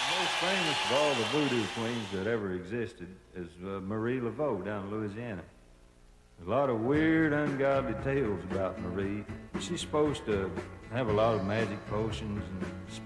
Most famous of all the voodoo queens that ever existed is Marie Laveau down in Louisiana. There's a lot of weird, ungodly tales about Marie. She's supposed to have a lot of magic potions and